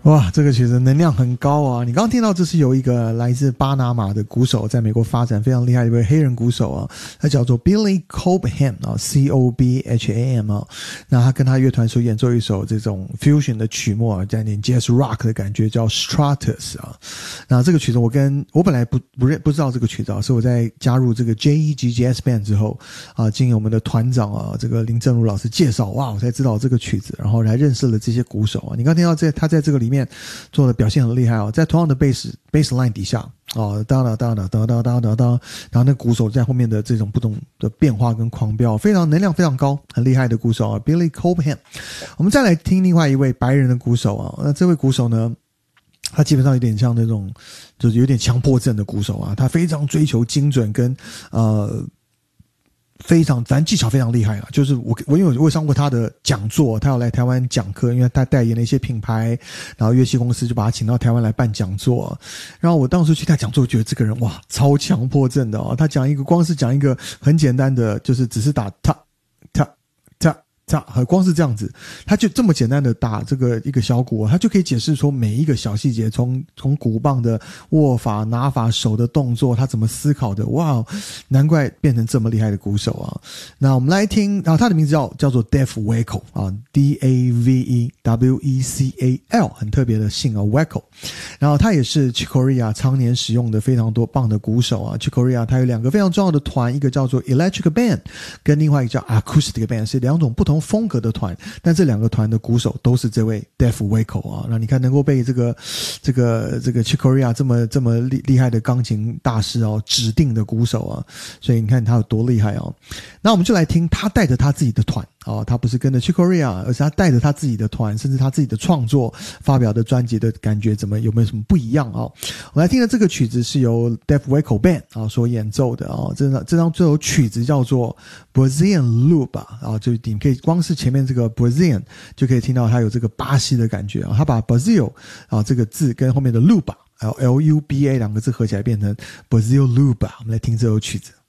哇，这个曲子能量很高啊！你刚刚听到这是由一个来自巴拿马的鼓手，在美国发展非常厉害的一位黑人鼓手啊，他叫做 Billy Cobham 啊 ，C-O-B-H-A-M 啊。那他跟他乐团所演奏一首这种 fusion 的曲目啊，加点 jazz rock 的感觉，叫 Stratus 啊。那这个曲子我本来不知道这个曲子啊，是我在加入这个 JEG Jazz Band 之后啊，经由我们的团长啊，这个林正如老师介绍，哇，我才知道这个曲子，然后来认识了这些鼓手啊。你刚听到他在这个里面做的表现很厉害哦，在同样的 bass line 底下哦，当，然后那鼓手在后面的这种不同的变化跟狂飙，非常能量非常高，很厉害的鼓手啊 ，Billy Cobham。我们再来听另外一位白人的鼓手啊，那这位鼓手呢，他基本上有点像那种就是有点强迫症的鼓手啊，他非常追求精准跟非常，反正技巧非常厉害啊！就是我因为我上过他的讲座，他要来台湾讲课，因为他代言了一些品牌，然后乐器公司就把他请到台湾来办讲座。然后我当时去他讲座，觉得这个人哇，超强迫症的哦！他光是讲一个很简单的，就是只是打ta ta ta ta，光是这样子，他就这么简单的打这个一个小鼓，他就可以解释出每一个小细节，从鼓棒的握法、拿法、手的动作，他怎么思考的，哇，难怪变成这么厉害的鼓手啊！那我们来听，然后他的名字叫做 Dave Weckl 啊 ，D-A-V-E-W-E-C-A-L， 很特别的姓啊 ，Weckl。然后他也是 Chick Corea 常年使用的非常多棒的鼓手啊。Chick Corea 他有两个非常重要的团，一个叫做 Electric Band， 跟另外一个叫 Acoustic Band， 是两种不同风格的团，但这两个团的鼓手都是这位 Dave Weckl 啊。那你看能够被这个 Chick Corea 这么厉害的钢琴大师哦指定的鼓手啊，所以你看他有多厉害哦。那我们就来听他带着他自己的团哦，他不是跟着 Chick Corea， 而是他带着他自己的团，甚至他自己的创作发表的专辑的感觉有没有什么不一样哦？我们来听的这个曲子是由 Dave Weckl Band 啊所演奏的哦，这首曲子叫做 Brazilian Loop 啊，就你可以光是前面这个 Brazilian 就可以听到它有这个巴西的感觉啊，他把 Brazil 啊这个字跟后面的 Luba L-U-B-A 两个字合起来变成 Brazil Loop 啊，我们来听这首曲子。